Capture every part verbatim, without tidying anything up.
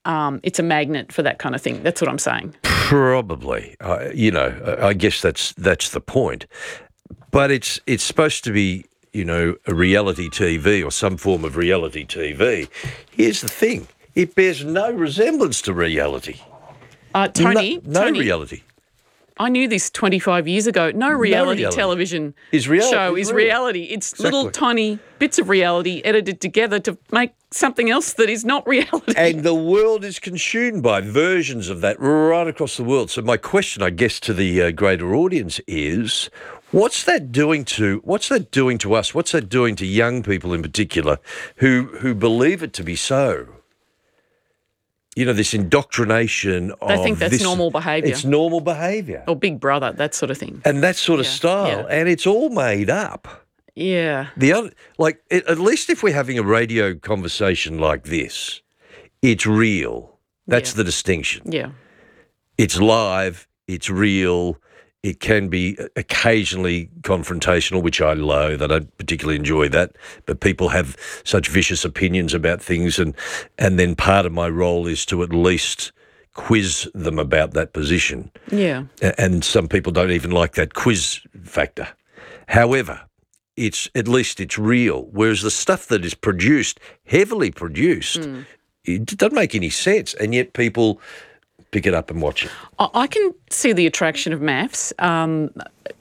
um, it's a magnet for that kind of thing. That's what I'm saying. Probably. Uh, you know, I guess that's that's the point. But it's it's supposed to be, you know, a reality T V or some form of reality T V. Here's the thing. It bears no resemblance to reality. Uh, Tony, no, no Tony, reality. I knew this twenty-five years ago. No reality, reality. television Is reality, show is is real. reality. It's Exactly. little tiny bits of reality edited together to make something else that is not reality. And the world is consumed by versions of that right across the world. So my question, I guess, to the uh, greater audience is, what's that doing to what's that doing to us? What's that doing to young people in particular who who believe it to be so? You know, this indoctrination of They think that's this, normal behaviour. It's normal behaviour. Or Big Brother, that sort of thing. And that sort of Yeah, style. yeah. And it's all made up. Yeah. The other, like, it, at least if we're having a radio conversation like this, it's real. That's Yeah. the distinction. Yeah. It's live, it's real, it can be occasionally confrontational, which I loathe. I don't particularly enjoy that, but people have such vicious opinions about things, and and then part of my role is to at least quiz them about that position. Yeah. A- And some people don't even like that quiz factor. However, it's at least it's real, whereas the stuff that is produced, heavily produced, Mm. it doesn't make any sense, and yet people pick it up and watch it. I I can see the attraction of maths. Um,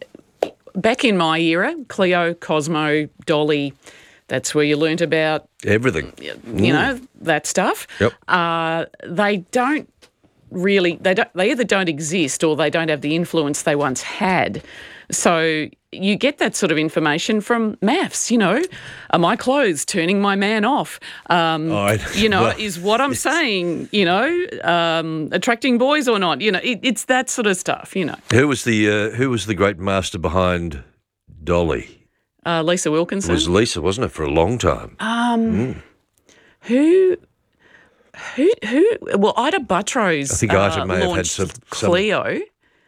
back in my era, Cleo, Cosmo, Dolly, that's where you learnt about, Everything. you know, that stuff. Yep. Uh, they don't really, they don't, they either don't exist or they don't have the influence they once had. So you get that sort of information from maths, you know. Are my clothes turning my man off? Um, Oh, I- you know, well, is what I'm saying, you know, um, attracting boys or not? You know, it, it's that sort of stuff, you know. Who was the uh, who was the great master behind Dolly? Uh, Lisa It Wilkinson. was Lisa, wasn't it, for a long time? Um, Who, who, who? Well, Ida Buttrose I think Ida uh, may have had launched some- some- Cleo,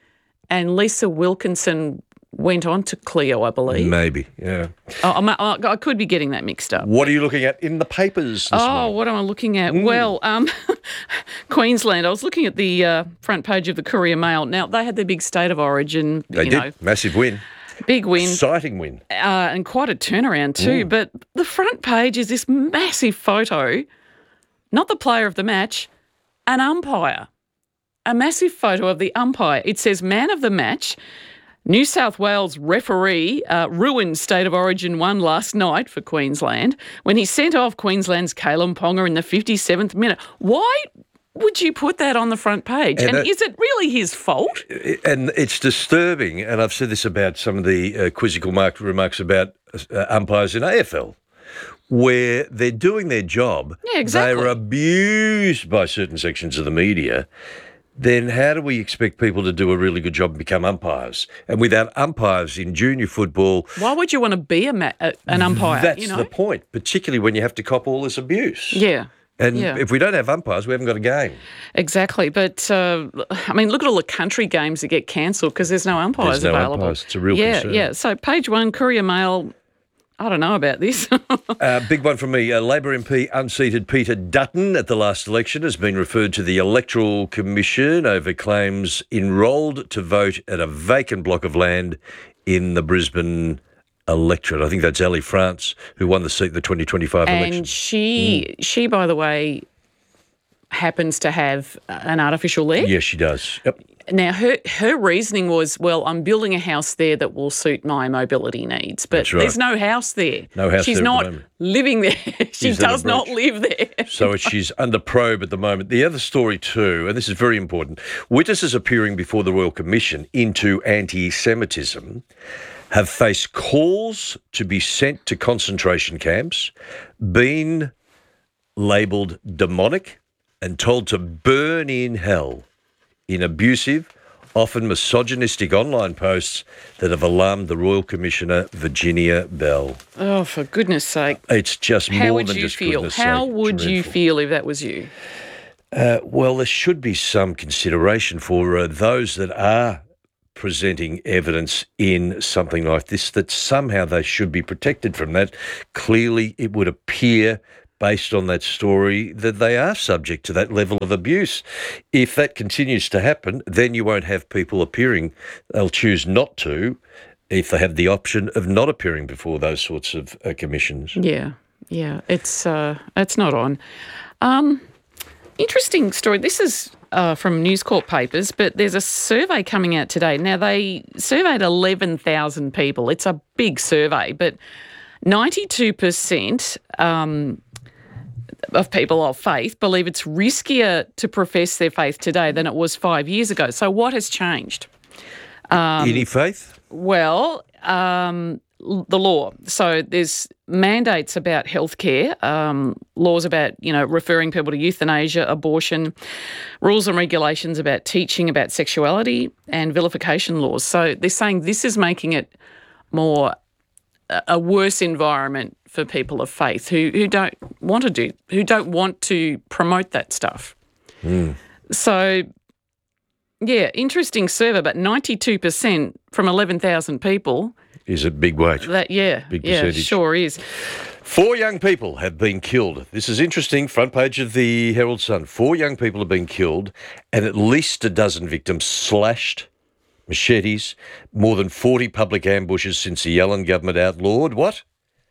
and Lisa Wilkinson went on to Cleo, I believe. Maybe, yeah. Oh, I'm- I, I could be getting that mixed up. What are you looking at in the papers this Oh, morning? what am I looking at? Mm. Well, um, Queensland. I was looking at the uh, front page of the Courier Mail. Now, they had their big state of origin, They you did. know, Massive win. big win. Exciting win. uh, and quite a turnaround too. But the front page is this massive photo, not the player of the match, an umpire. A massive photo of the umpire. It says man of the match. New South Wales referee uh, ruined State of Origin one last night for Queensland when he sent off Queensland's Caleb Ponga in the fifty-seventh minute. Why would you put that on the front page? And And, that- is it really his fault? And it's disturbing, and I've said this about some of the uh, quizzical mark- remarks about uh, umpires in A F L, where they're doing their job. Yeah, exactly. They're abused by certain sections of the media. Then how do we expect people to do a really good job and become umpires? And without umpires in junior football, Why would you want to be a ma- a, an umpire? that's you know? the point, particularly when you have to cop all this abuse. Yeah. And yeah. if we don't have umpires, we haven't got a game. Exactly. But, uh, I mean, look at all the country games that get cancelled because there's no umpires There's no available. umpires. It's a real yeah, concern. Yeah, So page one, Courier Mail, I don't know about this. Uh, big one from me. Uh, Labor M P unseated Peter Dutton at the last election has been referred to the Electoral Commission over claims enrolled to vote at a vacant block of land in the Brisbane electorate. I think that's Ali France, who won the seat in the twenty twenty-five election. And she, she, by the way, happens to have an artificial leg. Yes, she does. Yep. Now, her her reasoning was, well, I'm building a house there that will suit my mobility needs. But That's right. there's no house there. No house She's there at the not moment. living there. she Is that a does not breach? live there. So she's under probe at the moment. The other story too, and this is very important, witnesses appearing before the Royal Commission into anti-Semitism have faced calls to be sent to concentration camps, been labelled demonic and told to burn in hell in abusive, often misogynistic online posts that have alarmed the Royal Commissioner, Virginia Bell. Oh, for goodness sake. It's just How more would than you just feel? goodness How sake. would you Dreadful. feel if that was you? Uh, well, there should be some consideration for uh, those that are presenting evidence in something like this, that somehow they should be protected from that. Clearly, it would appear based on that story, that they are subject to that level of abuse. If that continues to happen, then you won't have people appearing. They'll choose not to if they have the option of not appearing before those sorts of uh, commissions. Yeah, yeah, it's uh, it's not on. Um, interesting story. This is uh, from News Corp papers, but there's a survey coming out today. Now, they surveyed eleven thousand people. It's a big survey, but ninety-two percent um, of people of faith believe it's riskier to profess their faith today than it was five years ago. So what has changed? Um, Any faith? Well, um, the law. So there's mandates about healthcare, um, laws about, you know, referring people to euthanasia, abortion, rules and regulations about teaching about sexuality, and vilification laws. So they're saying this is making it more a worse environment for people of faith who, who don't want to do, who don't want to promote that stuff. Mm. So, yeah, interesting survey, but ninety-two percent from eleven thousand people is a big weight. That yeah, big yeah, percentage. Sure is. Four young people have been killed. This is interesting. Front page of the Herald Sun. Four young people have been killed, and at least a dozen victims slashed, machetes, more than forty public ambushes since the Yellen government outlawed what?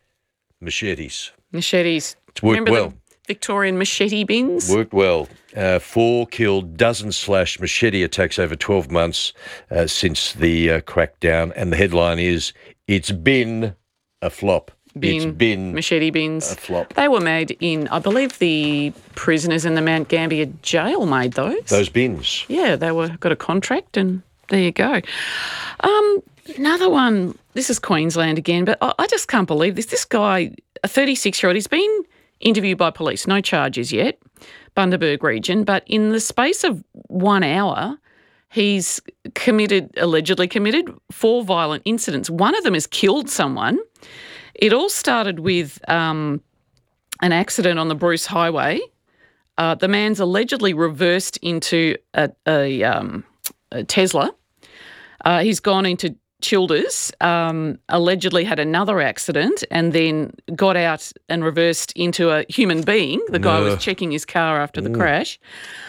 Machetes. Machetes. It's worked Remember well. The Victorian machete bins? Worked well. Uh, four killed, dozen slashed, machete attacks over twelve months uh, since the uh, crackdown. And the headline is, it's been a flop. Bin, it's been machete bins. A flop. They were made in, I believe the prisoners in the Mount Gambier jail made those. Those bins. Yeah, they were got a contract and there you go. Um, another one, this is Queensland again, but I, I just can't believe this. This guy, a thirty-six-year-old, he's been interviewed by police, no charges yet, Bundaberg region, but in the space of one hour, he's committed, allegedly committed, four violent incidents. One of them has killed someone. It all started with um, an accident on the Bruce Highway. Uh, the man's allegedly reversed into a, a, um, a Tesla. Uh, he's gone into Childers, um, allegedly had another accident and then got out and reversed into a human being. The guy No. was checking his car after the crash.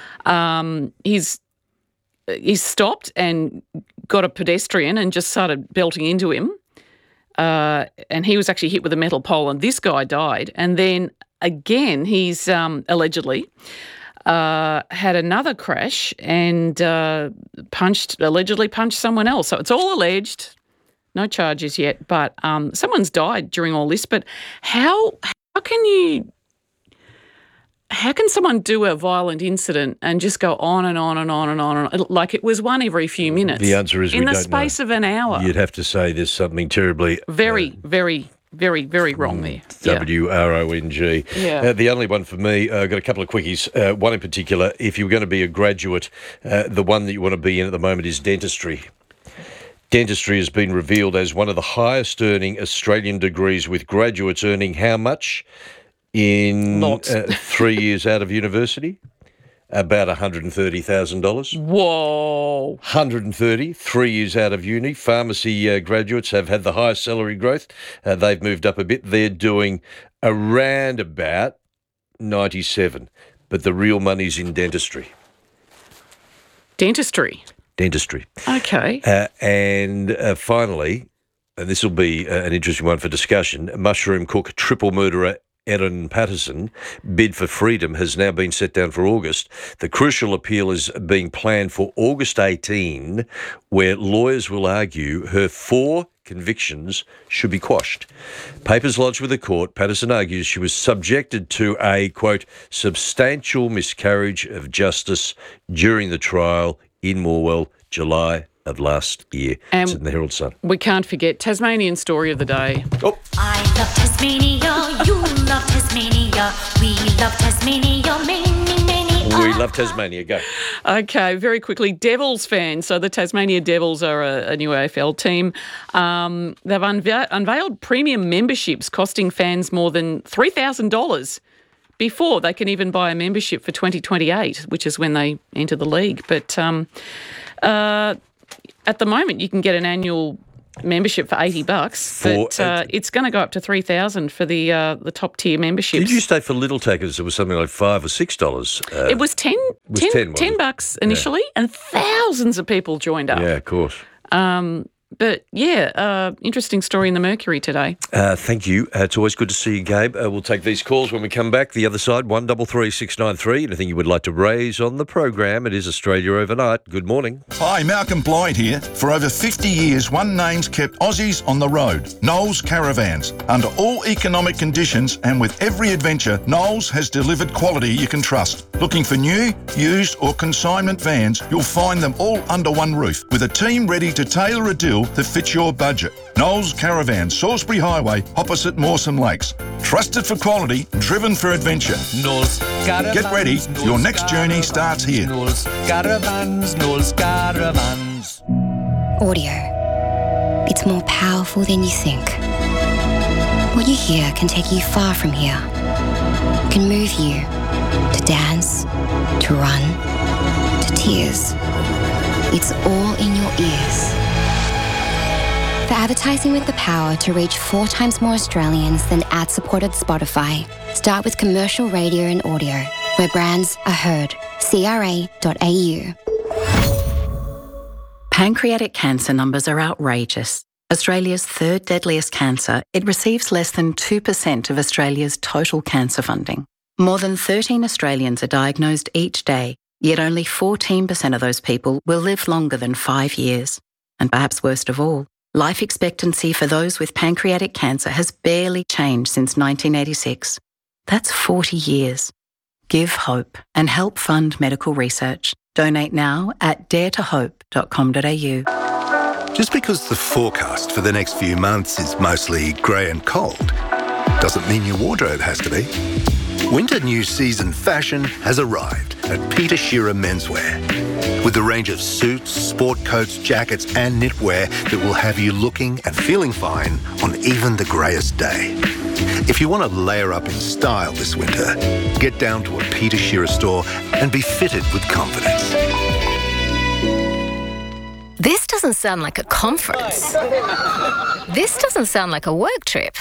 Um, he's he's stopped and got a pedestrian and just started belting into him. Uh, and he was actually hit with a metal pole and this guy died. And then again, he's um, allegedly uh, had another crash and uh, punched, allegedly punched someone else. So it's all alleged, no charges yet, but um, someone's died during all this. But how how can you, how can someone do a violent incident and just go on and on and on and on, and like it was one every few minutes? The answer is in we the don't space know. of an hour. You'd have to say there's something terribly Very, uh, very, very, very wrong there. Yeah. W R O N G. Yeah. Uh, the only one for me, I've uh, got a couple of quickies. Uh, one in particular, if you're going to be a graduate, uh, the one that you want to be in at the moment is dentistry. Dentistry has been revealed as one of the highest earning Australian degrees, with graduates earning how much in uh, three years out of university? About one hundred thirty thousand dollars. Whoa. one hundred thirty, three years out of uni. Pharmacy uh, graduates have had the highest salary growth. Uh, they've moved up a bit. They're doing around about ninety-seven. But the real money's in dentistry. Dentistry. Dentistry. Okay. Uh, and uh, finally, and this will be uh, an interesting one for discussion, mushroom cook, triple murderer Erin Patterson bid for freedom has now been set down for August. The crucial appeal is being planned for August eighteenth, where lawyers will argue her four convictions should be quashed. Papers lodged with the court, Patterson argues she was subjected to a, quote, substantial miscarriage of justice during the trial in Morwell, July of last year. Um, it's in the Herald Sun. We can't forget Tasmanian story of the day. Oh. I love Tasmania, you love Tasmania, we love Tasmania, many, many. We love Tasmania. Go. Okay, very quickly, Devils fans. So the Tasmania Devils are a, a new A F L team. Um, they've unve- unveiled premium memberships costing fans more than three thousand dollars before they can even buy a membership for twenty twenty-eight, which is when they enter the league. But um, uh, at the moment, you can get an annual membership for eighty bucks, For- but uh, it's going to go up to three thousand for the uh, the top tier memberships. Did you stay for Little Tackers? It was something like five or six dollars. Uh, It was ten, was ten, ten, wasn't ten it? bucks initially, and thousands of people joined up. yeah, of course. Um, but yeah, uh, interesting story in the Mercury today. Uh, thank you. Uh, it's always good to see you, Gabe. Uh, we'll take these calls when we come back. The other side, one double three six nine three. Anything you would like to raise on the program? It is Australia Overnight. Good morning. Hi, Malcolm Blyde here. For over fifty years, One Name's kept Aussies on the road. Knowles Caravans. Under all economic conditions and with every adventure, Knowles has delivered quality you can trust. Looking for new, used or consignment vans, you'll find them all under one roof with a team ready to tailor a deal that fits your budget. Knowles Caravan, Salisbury Highway, opposite Mawson Lakes. Trusted for quality, driven for adventure. Knowles Caravans. Get ready, Knowles your next journey starts here. Knowles Caravans, Knowles Caravans. Audio. It's more powerful than you think. What you hear can take you far from here. It can move you to dance, to run, to tears. It's all in your ears. For advertising with the power to reach four times more Australians than ad-supported Spotify, start with commercial radio and audio, where brands are heard. C R A dot A U. Pancreatic cancer numbers are outrageous. Australia's third deadliest cancer, it receives less than two percent of Australia's total cancer funding. More than thirteen Australians are diagnosed each day, yet only fourteen percent of those people will live longer than five years. And perhaps worst of all, life expectancy for those with pancreatic cancer has barely changed since nineteen eighty-six. That's forty years. Give hope and help fund medical research. Donate now at dare to hope dot com dot a u. Just because the forecast for the next few months is mostly grey and cold, doesn't mean your wardrobe has to be. Winter new season fashion has arrived at Peter Shearer Menswear. With a range of suits, sport coats, jackets and knitwear that will have you looking and feeling fine on even the greyest day. If you want to layer up in style this winter, get down to a Peter Shearer store and be fitted with confidence. This doesn't sound like a conference. This doesn't sound like a work trip.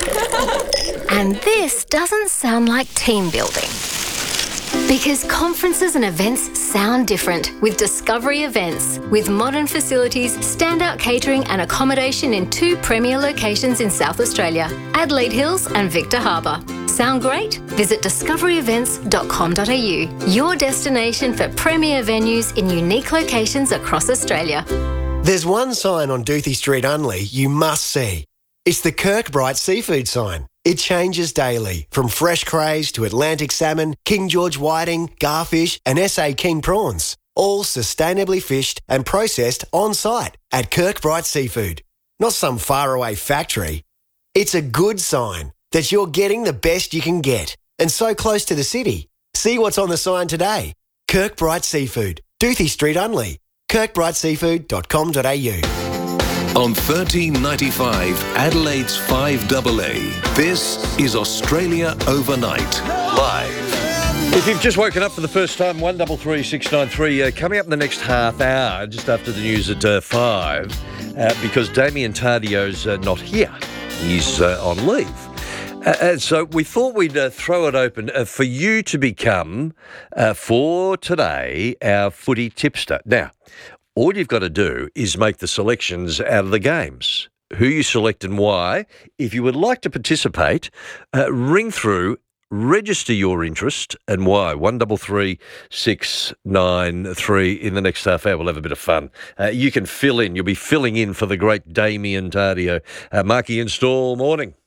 And this doesn't sound like team building. Because conferences and events sound different with Discovery Events. With modern facilities, standout catering and accommodation in two premier locations in South Australia, Adelaide Hills and Victor Harbour. Sound great? Visit discovery events dot com dot a u, your destination for premier venues in unique locations across Australia. There's one sign on Doothie Street, Unley, you must see. It's the Kirkbrite seafood sign. It changes daily, from fresh crays to Atlantic salmon, King George whiting, garfish and S A king prawns. All sustainably fished and processed on site at Kirkbrite Seafood. Not some faraway factory. It's a good sign that you're getting the best you can get and so close to the city. See what's on the sign today. Kirkbrite Seafood, Doothie Street, Unley. kirkbrite seafood dot com dot a u. On thirteen ninety-five, Adelaide's five A A, this is Australia Overnight, live. If you've just woken up for the first time, one double three six nine three. Uh, coming up in the next half hour, just after the news at uh, five, uh, because Damien Tardio's uh, not here. He's uh, on leave. Uh, and so we thought we'd uh, throw it open uh, for you to become, uh, for today, our footy tipster. Now, all you've got to do is make the selections out of the games. Who you select and why. If you would like to participate, uh, ring through, register your interest and why. one double three six nine three. In the next half hour, we'll have a bit of fun. Uh, you can fill in. You'll be filling in for the great Damien Tardio. Uh, Marky Install, morning.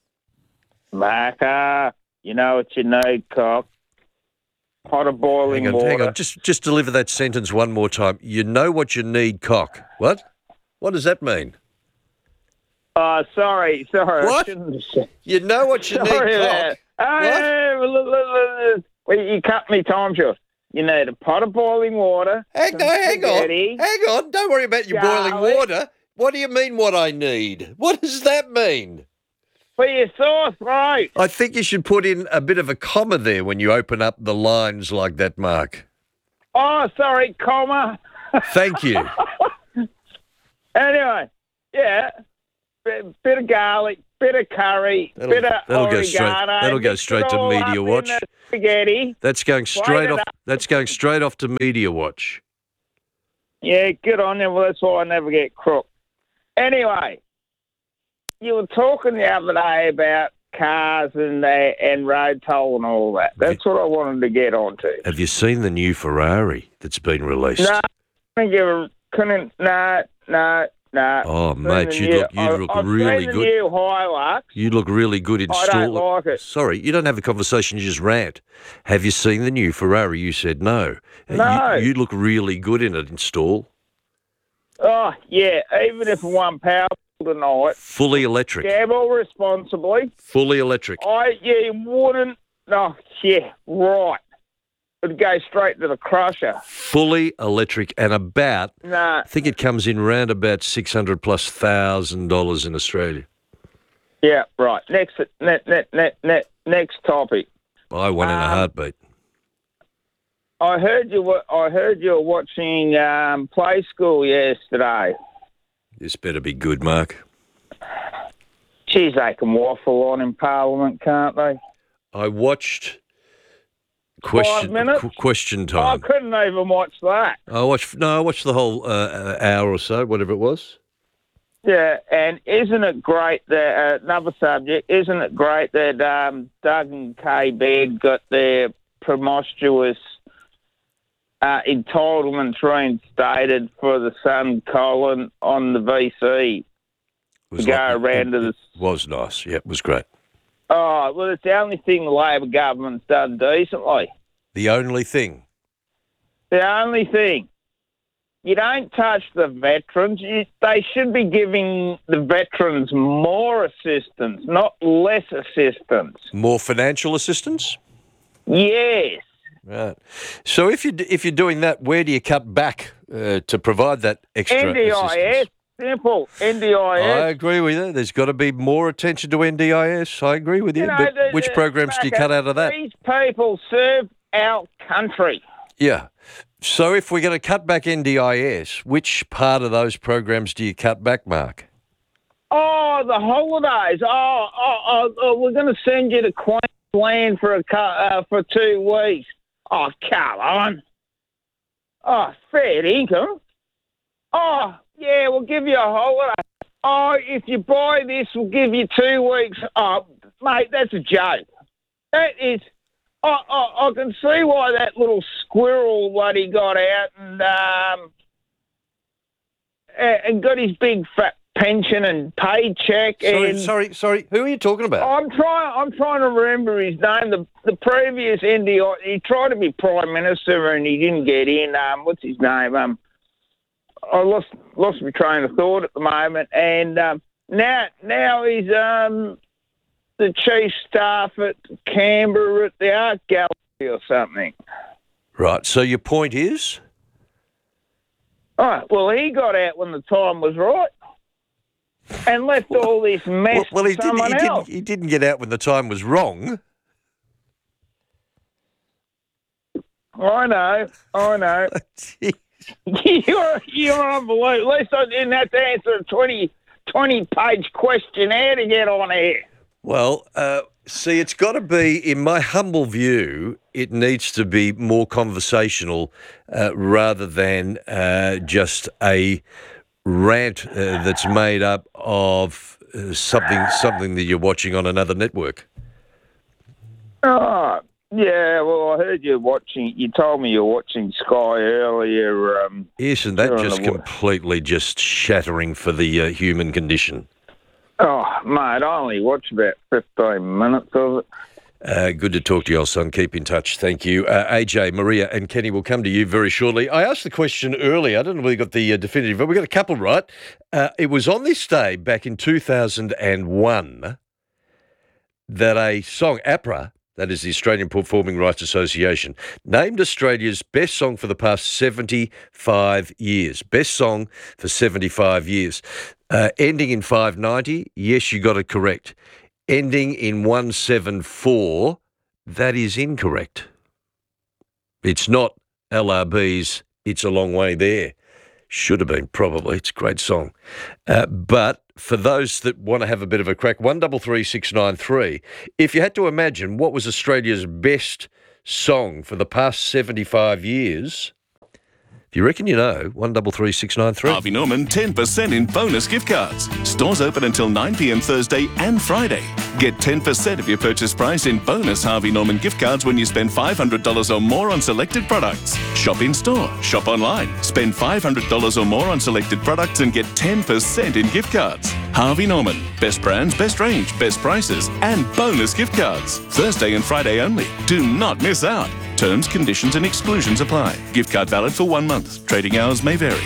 Marker, you know what you need, cock. Pot of boiling hang on, water. Hang on, just, just deliver that sentence one more time. You know what you need, cock. What? What does that mean? Oh, sorry, sorry. What? I shouldn't have said. You know what you Sorry need, about cock. that. Hey, look, look, look, look. Well, you cut me time short. You need a pot of boiling water. Hang, some no, hang on. spaghetti, Hang on. Don't worry about your boiling garlic. water. What do you mean what I need? What does that mean? For your sore throat. I think you should put in a bit of a comma there when you open up the lines like that, Mark. Oh, sorry, comma. Thank you. Anyway, yeah, bit, bit of garlic, bit of curry, That'll, bit of that'll oregano. go straight. That'll go mix it straight to all Media up in Watch. the spaghetti. That's going Plate straight it off. up. That's going straight off to Media Watch. Yeah, good on you. Well, that's why I never get crook. Anyway, you were talking the other day about cars and uh, and road toll and all that. That's what I wanted to get onto. Have you seen the new Ferrari that's been released? No, I couldn't give a, couldn't, no, no, no. Oh, Seen mate, the you new- look you I- look I've really seen the good. new Hilux. You look really good in I stall. don't like it. Sorry, you don't have a conversation. You just rant. Have you seen the new Ferrari? You said no. Uh, No. You, you look really good in it in stall. Oh, yeah, even if one powerful tonight. Fully electric. Gamble responsibly. Fully electric. I, yeah, wouldn't. No, yeah, right. It'd go straight to the crusher. Fully electric and about. Nah. I think it comes in round about six hundred plus thousand dollars in Australia. Yeah, right. Next, net, net, net, net, next topic. Buy one in a Um, heartbeat. I heard you. Were, I heard you were watching um, Play School yesterday. This better be good, Mark. Geez, they can waffle on in Parliament, can't they? I watched question Five minutes? qu- question I time. couldn't even watch that. I watched no, I watched the whole uh, uh, hour or so, whatever it was. Yeah, and isn't it great that, uh, another subject, isn't it great that um, Doug and Kay Baird got their promiscuous uh, entitlements reinstated for the son Colin on the V C Was to go like- around to the... Was nice. Yeah, it was great. Oh, well, it's the only thing the Labor government's done decently. The only thing. The only thing. You don't touch the veterans. You, they should be giving the veterans more assistance, not less assistance. More financial assistance? Yes. Right. So if you if you're doing that, where do you cut back uh, to provide that extra N D I S. assistance? Simple. N D I S. I agree with you. There's got to be more attention to N D I S. I agree with you. You know, but the- which the- programs do you Macca, cut out of that? These people serve our country. Yeah. So if we're going to cut back N D I S, which part of those programs do you cut back, Mark? Oh, the holidays. Oh, oh, oh, oh we're going to send you to Queensland for a cu- uh, for two weeks. Oh, come on. Oh, fair income. Oh, yeah, we'll give you a holiday. Oh, if you buy this, we'll give you two weeks. Oh, mate, that's a joke. That is... I, I, I can see why that little squirrel bloody got out and um, and and got his big fat pension and paycheck. Sorry, and sorry, sorry. Who are you talking about? I'm trying. I'm trying to remember his name. The the previous N D I, he tried to be prime minister and he didn't get in. Um, what's his name? Um, I lost lost my train of thought at the moment. And um, now now he's um. the chief staff at Canberra at the Art Gallery or something. Right. So your point is? Oh, well, he got out when the time was right and left all this mess Well, well he, to didn't, someone he, else. didn't, he didn't get out when the time was wrong. I know, I know. you're, you're unbelievable. At least I didn't have to answer a twenty, twenty-page questionnaire to get on here. Well, uh, see, it's got to be, in my humble view, it needs to be more conversational uh, rather than uh, just a rant uh, that's made up of uh, something something that you're watching on another network. Oh, yeah, well, I heard you watching, you told me you were watching Sky earlier. Um, Isn't that during just the- completely just shattering for the uh, human condition? Oh, mate, I only watched about fifteen minutes of it. Uh, good to talk to you, old son. Keep in touch. Thank you. Uh, A J, Maria and Kenny will come to you very shortly. I asked the question earlier. I don't know whether you got the uh, definitive, but we got a couple right. Uh, it was on this day back in two thousand one that a song, APRA, that is the Australian Performing Rights Association, named Australia's best song for the past seventy-five years. Best song for seventy-five years. Uh, ending in five ninety, yes, you got it correct. Ending in one seventy-four, that is incorrect. It's not L R B's It's a Long Way There. Should have been, probably. It's a great song. Uh, but for those that want to have a bit of a crack, one double three six nine three, if you had to imagine what was Australia's best song for the past seventy-five years, if you reckon you know, one double three six nine three. Harvey Norman, ten percent in bonus gift cards. Stores open until nine p.m. Thursday and Friday. Get ten percent of your purchase price in bonus Harvey Norman gift cards when you spend five hundred dollars or more on selected products. Shop in store, shop online. Spend five hundred dollars or more on selected products and get ten percent in gift cards. Harvey Norman. Best brands, best range, best prices, and bonus gift cards. Thursday and Friday only. Do not miss out. Terms, conditions and exclusions apply. Gift card valid for one month. Trading hours may vary.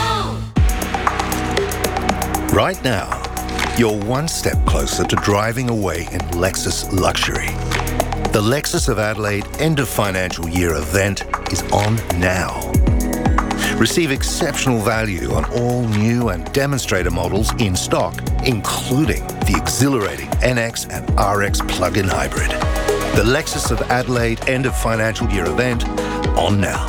Right now, you're one step closer to driving away in Lexus luxury. The Lexus of Adelaide end of financial year event is on now. Receive exceptional value on all new and demonstrator models in stock, including the exhilarating N X and R X plug-in hybrid. The Lexus of Adelaide end of financial year event on now.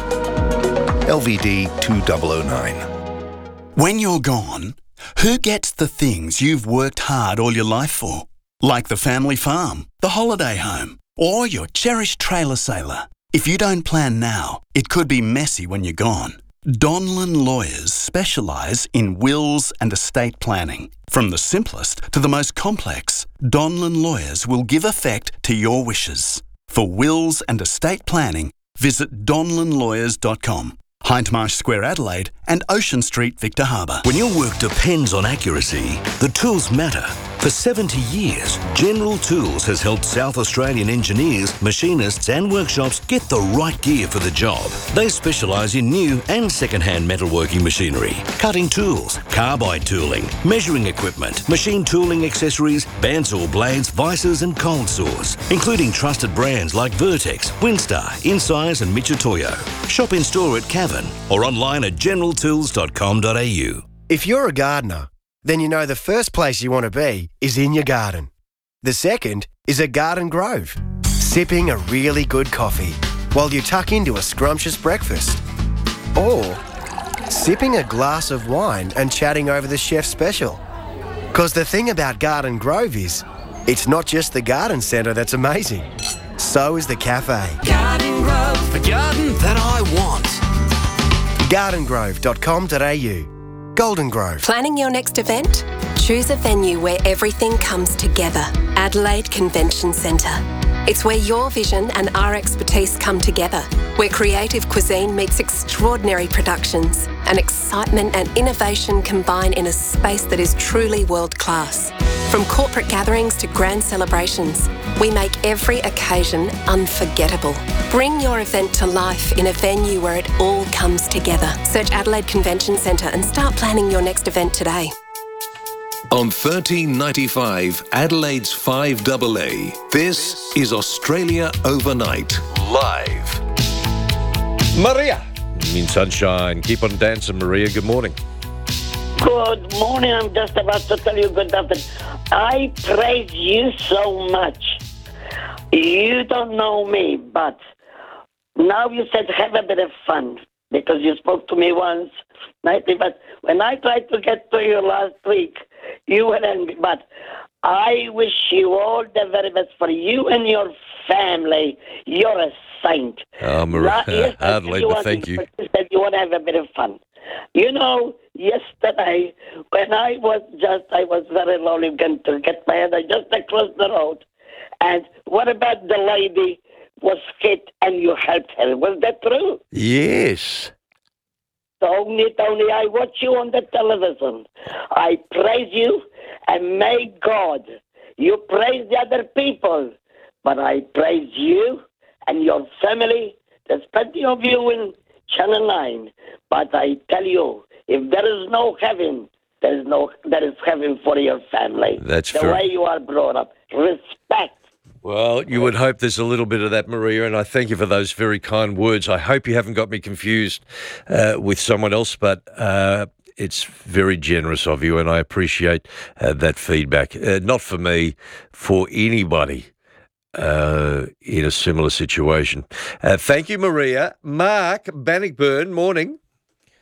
L V D two thousand nine. When you're gone, who gets the things you've worked hard all your life for? Like the family farm, the holiday home, or your cherished trailer sailor. If you don't plan now, it could be messy when you're gone. Donlan Lawyers specialise in wills and estate planning. From the simplest to the most complex, Donlan Lawyers will give effect to your wishes. For wills and estate planning, visit donlan lawyers dot com. Hindmarsh Square, Adelaide, and Ocean Street, Victor Harbour. When your work depends on accuracy, the tools matter. For seventy years, General Tools has helped South Australian engineers, machinists and workshops get the right gear for the job. They specialise in new and second-hand metalworking machinery, cutting tools, carbide tooling, measuring equipment, machine tooling accessories, bandsaw blades, vices and cold saws, including trusted brands like Vertex, Winstar, Incise and Michitoyo. Shop in store at Cavan or online at general tools dot com dot a u. If you're a gardener, then you know the first place you want to be is in your garden. The second is a garden grove, sipping a really good coffee while you tuck into a scrumptious breakfast. Or sipping a glass of wine and chatting over the chef's special. Because the thing about Garden Grove is, it's not just the garden centre that's amazing. So is the cafe. Garden Grove, the garden that I want. garden grove dot com dot a u. Golden Grove. Planning your next event? Choose a venue where everything comes together. Adelaide Convention Centre. It's where your vision and our expertise come together, where creative cuisine meets extraordinary productions, and excitement and innovation combine in a space that is truly world-class. From corporate gatherings to grand celebrations, we make every occasion unforgettable. Bring your event to life in a venue where it all comes together. Search Adelaide Convention Centre and start planning your next event today. On thirteen ninety-five, Adelaide's five A A, this is Australia Overnight, live. Maria in Sunshine. Keep on dancing, Maria. Good morning. Good morning. I'm just about to tell you good afternoon. I praise you so much. You don't know me, but now you said have a bit of fun because you spoke to me once nightly. But when I tried to get to you last week, you were angry. But I wish you all the very best for you and your family. You're a saint. Oh, Maria, yes, Adelaide, but thank you. You said you want to have a bit of fun. You know, yesterday, when I was just, I was very lonely going to get my head, I just across the road. And what about the lady was hit and you helped her? Was that true? Yes. Tony, Tony, I watch you on the television. I praise you and may God, you praise the other people, but I praise you and your family. There's plenty of you in Channel nine, but I tell you, if there is no heaven, there is no there is heaven for your family. That's the fair. way you are brought up. Respect. Well, you would hope there's a little bit of that, Maria, and I thank you for those very kind words. I hope you haven't got me confused uh, with someone else, but uh, it's very generous of you, and I appreciate uh, that feedback. Uh, not for me, for anybody uh, in a similar situation. Uh, thank you, Maria. Mark Bannockburn, morning.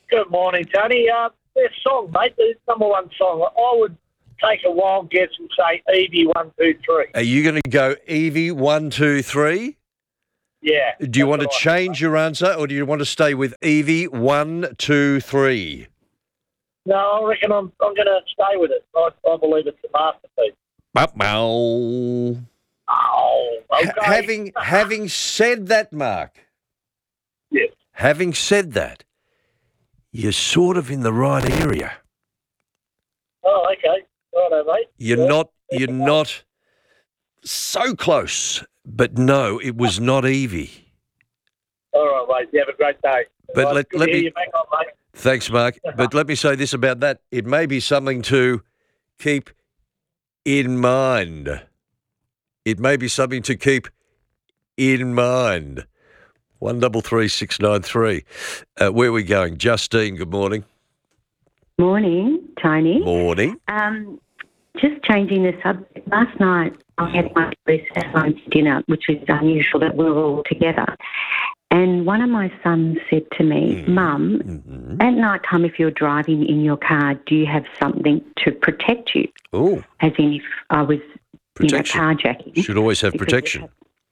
Good morning, Tony. Uh, their song, mate, the number one song. I would take a wild guess and say Evie one two three. Are you going to go Evie one two three? Yeah. Do you want to change your answer, or do you want to stay with Evie one two three? No, I reckon I'm I'm going to stay with it. I, I believe it's a masterpiece. Well, Oh, okay. Ha- having having said that, Mark. Yes. Having said that, you're sort of in the right area. Oh, okay. Righto, mate. You're Yeah. not. You're not so close. But no, it was not Evie. All right, mate. You have a great day. But All right, let- good let to hear me- you back on, mate. Thanks, Mark. But let me say this about that. It may be something to keep in mind. It may be something to keep in mind. One double three six nine three. Uh, where are we going? Justine, good morning. Morning, Tony. Morning. Um, just changing the subject. Last night I had my boys at home for dinner, which is unusual that we were all together. And one of my sons said to me, Mum, Mm-hmm. at night time if you're driving in your car, do you have something to protect you? Oh. As in if I was, Protection. you know, carjacking. Should always have Because- protection.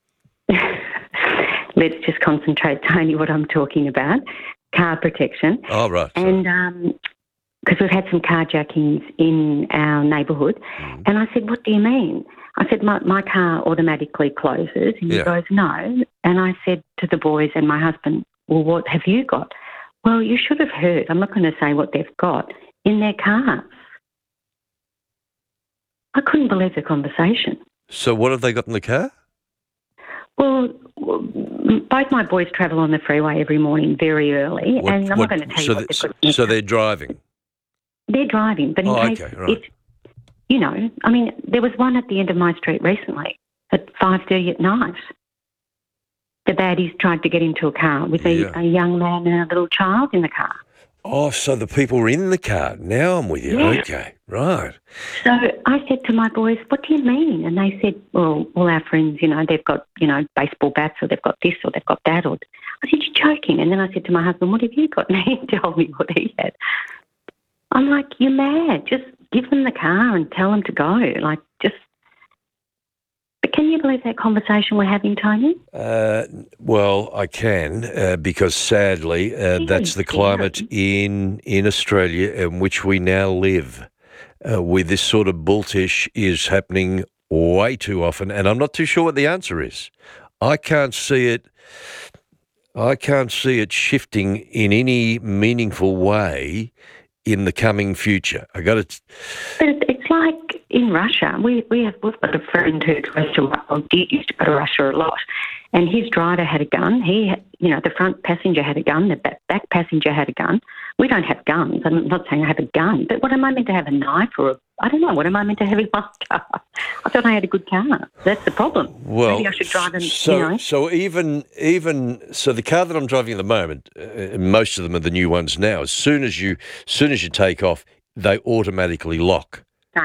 Let's just concentrate, Tony, what I'm talking about. Car protection. Oh, right. And because we've had some carjackings in our neighbourhood, Mm-hmm. and I said, what do you mean? I said, my, my car automatically closes. And he Yeah. goes, no. And I said to the boys and my husband, well, what have you got? Well, you should have heard. I'm not going to say what they've got in their cars. I couldn't believe the conversation. So what have they got in the car? Well, both my boys travel on the freeway every morning very early, What- and I'm what- not going to tell so you what that- they've got in So their they're driving. They're driving, but in Oh, case okay, right. it's, you know, I mean, there was one at the end of my street recently at five thirty at night. The baddies tried to get into a car with a, Yeah. a young man and a little child in the car. Oh, so the people were in the car. Now I'm with you. Yeah. Okay, right. So I said to my boys, what do you mean? And they said, well, all our friends, you know, they've got, you know, baseball bats or they've got this or they've got that. Or I said, you're joking. And then I said to my husband, what have you got? And he told me what he had. I'm like, you're mad. Just give them the car and tell them to go. Like, just... But can you believe that conversation we're having, Tony? Uh, well, I can uh, because sadly uh, that's the climate in in Australia in which we now live, uh, where this sort of bulltish is happening way too often, and I'm not too sure what the answer is. I can't see it. I can't see it shifting in any meaningful way in the coming future. I got to. But it- it's like in Russia. We we have we've got a friend who goes to well, he used to go to Russia a lot, and his driver had a gun. He, had, you know, the front passenger had a gun. The back, back passenger had a gun. We don't have guns. I'm not saying I have a gun, but what am I meant to have, a knife or a? I don't know. What am I meant to have in my car? I thought I had a good car. That's the problem. Well, Maybe I should drive and so you know. so even even so, the car that I'm driving at the moment, uh, most of them are the new ones now. As soon as you, as soon as you take off, they automatically lock.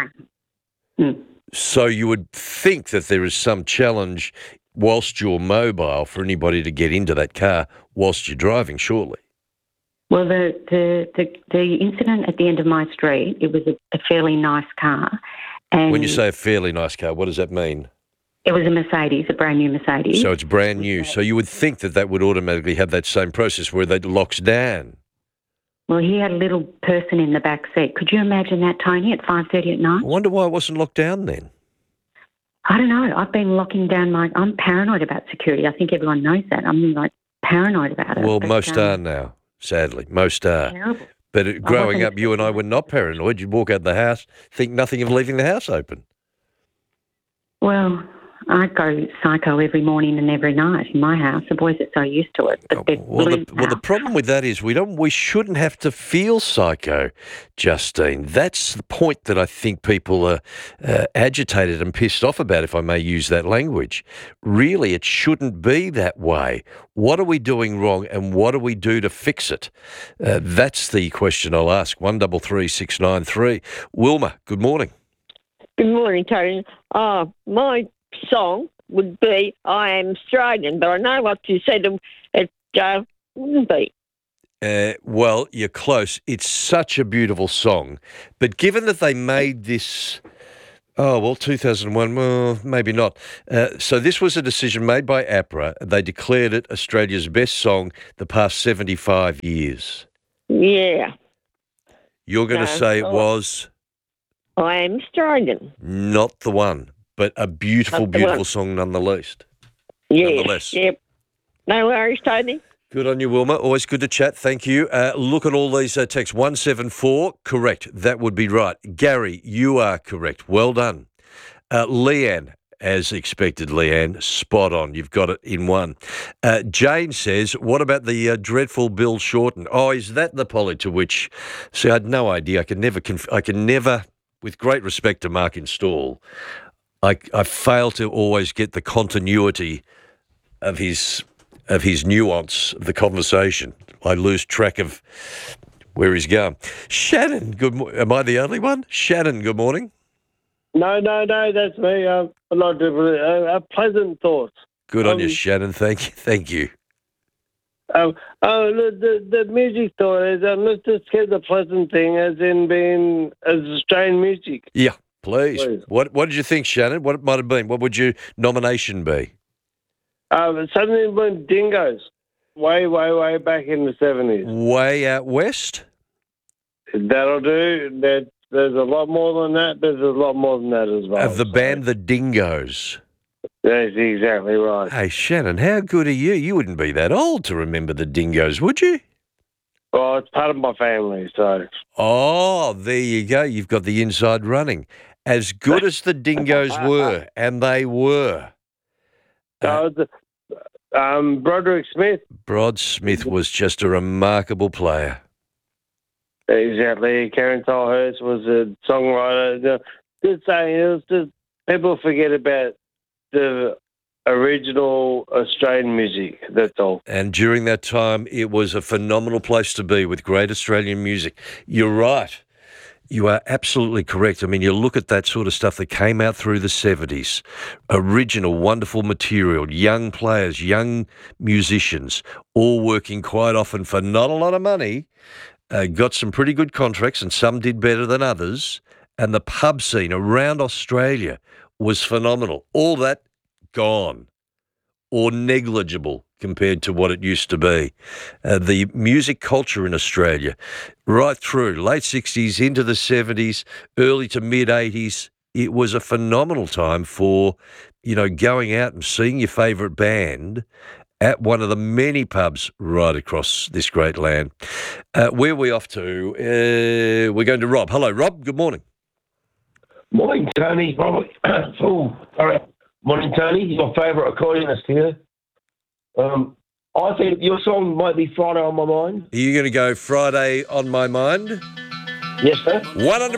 Mm. So you would think that there is some challenge whilst you're mobile for anybody to get into that car whilst you're driving, surely. Well, the, the, the, the incident at the end of my street, it was a, a fairly nice car. And When you say a fairly nice car, what does that mean? it was a Mercedes, a brand new Mercedes. So it's brand new. So you would think that that would automatically have that same process where that locks down. Well, he had a little person in the back seat. Could you imagine that, Tony, at five thirty at night? I wonder why it wasn't locked down then. I don't know. I've been locking down my... I'm paranoid about security. I think everyone knows that. I'm, like, paranoid about it. Well, But, most um, are now, sadly. Most are. Terrible. But it, growing wasn't up, you and I were not paranoid. You'd walk out the house, think nothing of leaving the house open. Well, I go psycho every morning and every night in my house. The boys are so used to it. But they're Well, the, learned well, the now. problem with that is we don't, we shouldn't have to feel psycho, Justine. That's the point that I think people are uh, agitated and pissed off about, if I may use that language. Really, it shouldn't be that way. What are we doing wrong, and what do we do to fix it? Uh, that's the question I'll ask. One double three six nine three. Wilma, good morning. Good morning, Tony. Uh, my song would be I Am Australian, but I know what you said it uh, wouldn't be. Uh, well, you're close. It's such a beautiful song. But given that they made this, oh, well, two thousand one, well, maybe not. Uh, so this was a decision made by APRA. They declared it Australia's best song the past seventy-five years. Yeah. You're going to No, say it oh. was I am Australian. not the one, but a beautiful, Not the beautiful one. song nonetheless. Yes. Nonetheless. Yep. No worries, Tony. Good on you, Wilma. Always good to chat. Thank you. Uh, look at all these uh, texts. one seven four, correct. That would be right. Gary, you are correct. Well done. Uh, Leanne, as expected, Leanne, spot on. You've got it in one. Uh, Jane says, what about the uh, dreadful Bill Shorten? Oh, is that the poly to which... See, I had no idea. I can never, conf- I can never, with great respect to Mark Install, I, I fail to always get the continuity of his... of his nuance of the conversation. I lose track of where he's going. Shannon, good mo- am I the only one? Shannon, good morning. No, no, no, that's me. Uh, a lot different. Uh, a pleasant thought. Good on you, Um, Shannon. Thank you. Thank you. Um, oh, the, the the music thought is um, let's just get the pleasant thing, as in being as Australian music. Yeah, please. Please. What What did you think, Shannon? What it might have been? What would your nomination be? Um, something with Dingoes, way, way, way back in the seventies. Way out west? That'll do. That there's a lot more than that. There's a lot more than that as well. Of the band The Dingoes. That's exactly right. Hey, Shannon, how good are you? You wouldn't be that old to remember The Dingoes, would you? Well, it's part of my family, so. Oh, there you go. You've got the inside running. As good as the Dingoes were, and they were. So, the, um, Broderick Smith. Brod Smith was just a remarkable player. Exactly. Karen Tolhurst was a songwriter. The- Just saying, it was just, people forget about the original Australian music. That's all. And during that time, it was a phenomenal place to be with great Australian music. You're right. You are absolutely correct. I mean, you look at that sort of stuff that came out through the seventies. Original, wonderful material, young players, young musicians, all working quite often for not a lot of money, uh, got some pretty good contracts, and some did better than others. And the pub scene around Australia was phenomenal. All that gone or negligible compared to what it used to be. Uh, the music culture in Australia, right through late sixties into the seventies, early to mid-eighties, it was a phenomenal time for, you know, going out and seeing your favourite band at one of the many pubs right across this great land. Uh, where are we off to? Uh, we're going to Rob. Hello, Rob. Good morning. Morning, Tony. Robert. oh, sorry. Morning, Tony. Your favourite accordionist here. Um, I think your song might be Friday on My Mind. Are you going to go Friday on My Mind? Yes, sir. one hundred